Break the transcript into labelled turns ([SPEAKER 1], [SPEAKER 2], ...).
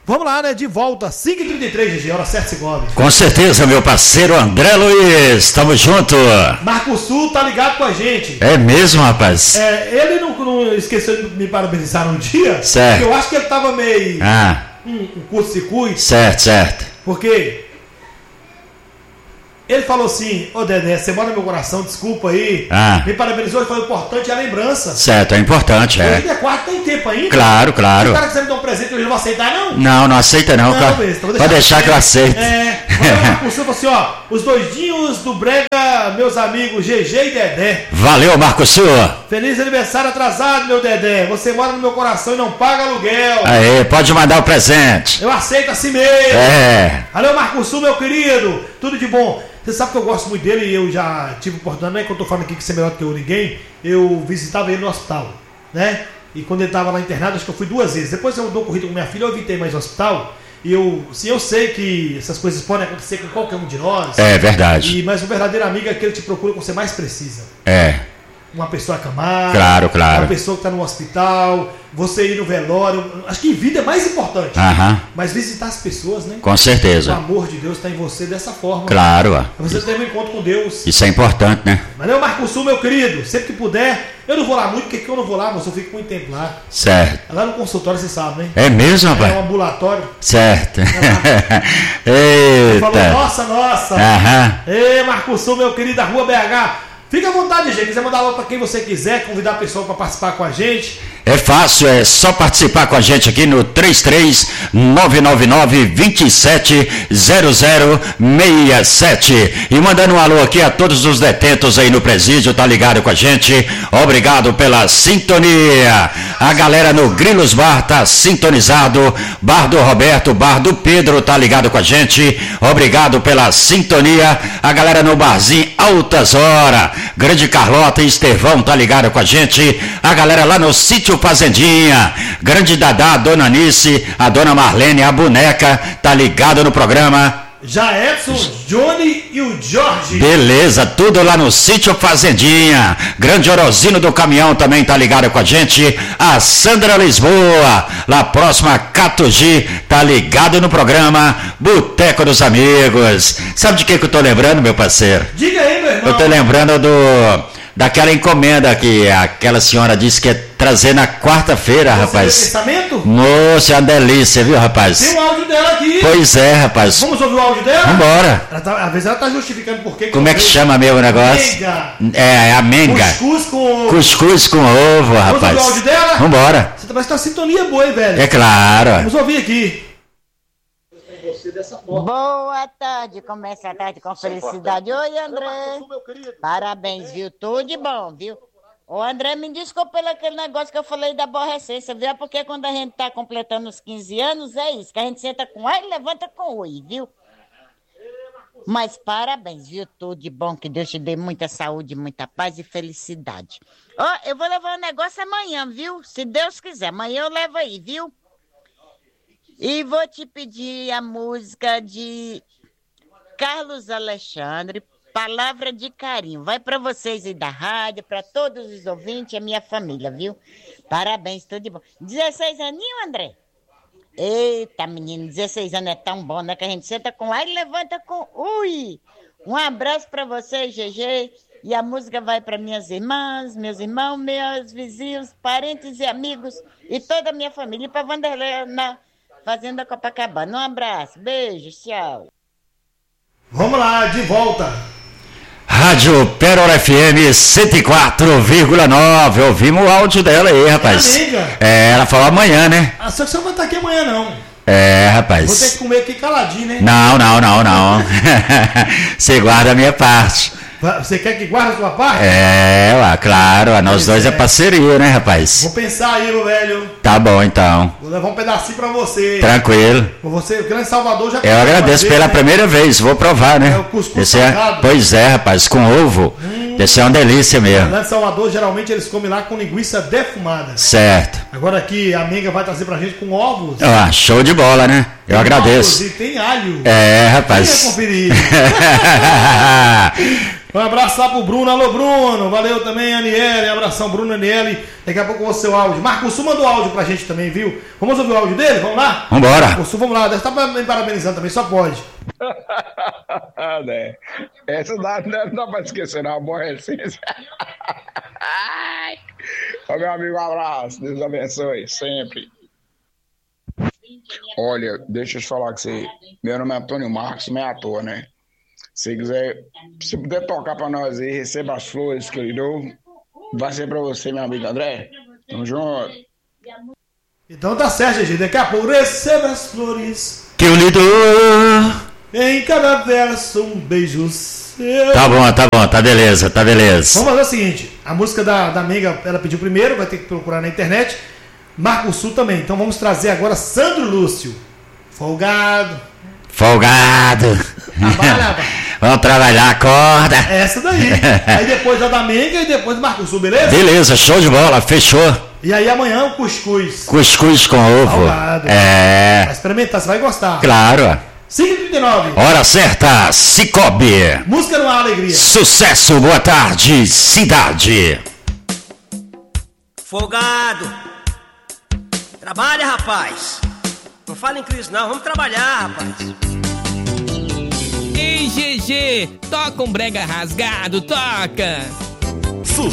[SPEAKER 1] Vamos lá, né? De volta, 5h33, GG, hora certa, Segovia.
[SPEAKER 2] Com certeza, meu parceiro André Luiz, tamo junto.
[SPEAKER 1] Marco Sul tá ligado com a gente.
[SPEAKER 2] É mesmo, rapaz?
[SPEAKER 1] Ele não esqueceu de me parabenizar um dia.
[SPEAKER 2] Certo.
[SPEAKER 1] Eu acho que ele tava meio... um curto-circuito.
[SPEAKER 2] Certo.
[SPEAKER 1] Porque... ele falou assim, ô Dedé, você mora no meu coração, desculpa aí. Me parabenizou, ele falou, importante é a lembrança.
[SPEAKER 2] Certo, é importante,
[SPEAKER 1] Hoje dia 4 tem tempo ainda.
[SPEAKER 2] Claro.
[SPEAKER 1] Se o cara quiser me dar um presente, eu não vou aceitar, não?
[SPEAKER 2] Não aceita não, cara. Pode deixar que eu aceito.
[SPEAKER 1] Marco Silva, assim, ó, os doidinhos do Brega, meus amigos GG e Dedé.
[SPEAKER 2] Valeu, Marco Silva.
[SPEAKER 1] Feliz aniversário atrasado, meu Dedé. Você mora no meu coração e não paga aluguel.
[SPEAKER 2] Aí, pode mandar o presente.
[SPEAKER 1] Eu aceito assim mesmo. Valeu, Marco Sul, meu querido. Tudo de bom. Você sabe que eu gosto muito dele e eu já tive oportunidade, não é que eu tô falando aqui que você é melhor do que eu ninguém, eu visitava ele no hospital, né? E quando ele tava lá internado, acho que eu fui 2 vezes. Depois eu dou corrida com minha filha, eu evitei mais o hospital. E eu sei que essas coisas podem acontecer com qualquer um de nós.
[SPEAKER 2] É verdade.
[SPEAKER 1] Mas o verdadeiro amigo é aquele que te procura quando você mais precisa. Uma pessoa acamada.
[SPEAKER 2] Claro.
[SPEAKER 1] Uma pessoa que está no hospital, você ir no velório. Acho que vida é mais importante. Mas visitar as pessoas, né?
[SPEAKER 2] Com certeza.
[SPEAKER 1] O amor de Deus está em você dessa forma.
[SPEAKER 2] Claro.
[SPEAKER 1] Pra você ter um encontro com Deus.
[SPEAKER 2] Isso é importante, né?
[SPEAKER 1] Valeu, Marco Sul, meu querido. Sempre que puder. Eu não vou lá muito, porque eu não vou lá, mas eu fico muito tempo lá.
[SPEAKER 2] Certo.
[SPEAKER 1] Lá no consultório, você sabe, né?
[SPEAKER 2] É mesmo, rapaz?
[SPEAKER 1] É um ambulatório.
[SPEAKER 2] Certo.
[SPEAKER 1] Ele falou, nossa. Ei, Marco Sul, meu querido, da Rua BH. Fica à vontade, gente. Quiser mandar logo para quem você quiser, convidar a pessoa para participar com a gente.
[SPEAKER 2] É fácil, é só participar com a gente aqui no 33-999-270067. E mandando um alô aqui a todos os detentos aí no presídio, tá ligado com a gente? Obrigado pela sintonia. A galera no Grilos Bar tá sintonizado. Bar do Roberto, Bar do Pedro tá ligado com a gente. Obrigado pela sintonia. A galera no Barzinho Altas Horas, Grande Carlota e Estevão tá ligado com a gente. A galera lá no Sítio Fazendinha, Grande Dadá, a Dona Anice, a Dona Marlene, a boneca, tá ligado no programa.
[SPEAKER 1] Já Edson, Johnny e o Jorge.
[SPEAKER 2] Beleza, tudo lá no Sítio Fazendinha. Grande Orozino do Caminhão também tá ligado com a gente. A Sandra Lisboa, lá próxima a Catugi, tá ligado no programa Boteco dos Amigos. Sabe de que eu tô lembrando, meu parceiro?
[SPEAKER 1] Diga aí, meu irmão.
[SPEAKER 2] Eu tô lembrando daquela encomenda que aquela senhora disse que ia trazer na quarta-feira, rapaz.
[SPEAKER 1] Você tem pensamento?
[SPEAKER 2] Nossa, é uma delícia, viu, rapaz?
[SPEAKER 1] Tem o áudio dela aqui.
[SPEAKER 2] Pois é, rapaz.
[SPEAKER 1] Vamos ouvir o áudio dela?
[SPEAKER 2] Vambora.
[SPEAKER 1] Às vezes ela tá justificando por quê.
[SPEAKER 2] Como é que chama mesmo o negócio?
[SPEAKER 1] Menga.
[SPEAKER 2] É a menga. Cuscuz com ovo, rapaz.
[SPEAKER 1] Vamos ouvir o áudio dela?
[SPEAKER 2] Vambora.
[SPEAKER 1] Você parece que tá uma sintonia boa, hein, velho?
[SPEAKER 2] É claro.
[SPEAKER 1] Vamos ouvir aqui.
[SPEAKER 3] Boa tarde, começa a tarde com felicidade. Oi, André. Parabéns, viu? Tudo de bom, viu? Ô, André, me desculpa pelo aquele negócio que eu falei da aborrecência, viu? É porque quando a gente tá completando os 15 anos, é isso, que a gente senta com A e levanta com oi, viu? Mas parabéns, viu? Tudo de bom, que Deus te dê muita saúde, muita paz e felicidade. Ó, eu vou levar o negócio amanhã, viu? Se Deus quiser, amanhã eu levo aí, viu? E vou te pedir a música de Carlos Alexandre, Palavra de Carinho. Vai para vocês aí da rádio, para todos os ouvintes e a minha família, viu? Parabéns, tudo de bom. 16 aninhos, André? Eita, menino, 16 anos é tão bom, né? Que a gente senta com A e levanta com ui. Um abraço para vocês, GG. E a música vai para minhas irmãs, meus irmãos, meus vizinhos, parentes e amigos e toda a minha família. E para Vanderlei na Fazenda Copacabana. Um abraço, beijo, tchau.
[SPEAKER 1] Vamos lá, de volta.
[SPEAKER 2] Rádio Pérola FM 104,9. Ouvimos o áudio dela aí, rapaz. Ela falou amanhã, né?
[SPEAKER 1] Só que você não vai estar aqui amanhã, não.
[SPEAKER 2] Rapaz.
[SPEAKER 1] Vou ter que comer aqui caladinho, né?
[SPEAKER 2] Não. Você guarda a minha parte.
[SPEAKER 1] Você quer que guarde a sua parte?
[SPEAKER 2] Claro, nós dois é parceria, né, rapaz?
[SPEAKER 1] Vou pensar aí, meu velho.
[SPEAKER 2] Tá bom, então.
[SPEAKER 1] Vou levar um pedacinho pra você.
[SPEAKER 2] Tranquilo.
[SPEAKER 1] Você, o Grande Salvador já...
[SPEAKER 2] Eu agradeço pela primeira vez, vou provar, né?
[SPEAKER 1] É o cuscuz salgado.
[SPEAKER 2] Pois é, rapaz, com ovo. Deve ser uma delícia mesmo.
[SPEAKER 1] O Grande Salvador, geralmente, eles comem lá com linguiça defumada.
[SPEAKER 2] Certo.
[SPEAKER 1] Agora aqui, a Menga vai trazer pra gente com ovos.
[SPEAKER 2] Show de bola, né? Eu agradeço.
[SPEAKER 1] Ovos e tem alho.
[SPEAKER 2] Rapaz.
[SPEAKER 1] Venha conferir. Um abraço lá pro Bruno. Alô, Bruno. Valeu também, Aniele. Abração, Bruno, Aniele. Daqui a pouco eu vou seu áudio. Marco Sul mandou áudio pra gente também, viu? Vamos ouvir o áudio dele? Vamos lá?
[SPEAKER 2] Vambora.
[SPEAKER 1] Marco Sul, vamos lá. Deve estar me parabenizando também, só pode.
[SPEAKER 4] Né? Essa não dá pra esquecer, não. Aborrecência. Ô, meu amigo, um abraço. Deus abençoe sempre. Olha, deixa eu te falar que você... Meu nome é Antônio Marcos, não é à toa, né? Se quiser, se puder tocar pra nós aí, receba as flores que eu lhe dou. Vai ser pra você, meu amigo André. Tamo junto.
[SPEAKER 1] Então tá certo, gente. Daqui a pouco receba as flores
[SPEAKER 2] Que eu lhe dou.
[SPEAKER 1] Em cada verso um beijo seu.
[SPEAKER 2] Tá bom, tá beleza.
[SPEAKER 1] Vamos fazer o seguinte, a música da Menga, ela pediu primeiro, vai ter que procurar na internet. Marco Sul também, então vamos trazer agora Sandro Lúcio. Folgado. Trabalha,
[SPEAKER 2] Vamos trabalhar, acorda.
[SPEAKER 1] essa daí. Aí depois a da Menga e depois Marco Sul, beleza?
[SPEAKER 2] Beleza, show de bola, fechou.
[SPEAKER 1] E aí amanhã o cuscuz.
[SPEAKER 2] Cuscuz com ovo.
[SPEAKER 1] Folgado. Vai experimentar, você vai gostar.
[SPEAKER 2] Claro.
[SPEAKER 1] 5h39.
[SPEAKER 2] Hora certa, Cicobi.
[SPEAKER 1] Música no ar, alegria.
[SPEAKER 2] Sucesso, boa tarde, cidade.
[SPEAKER 5] Folgado. Trabalha, rapaz. Não fala em crise, não. Vamos trabalhar, rapaz.
[SPEAKER 6] Ei, GG, toca um brega rasgado, toca.
[SPEAKER 2] Sucesso.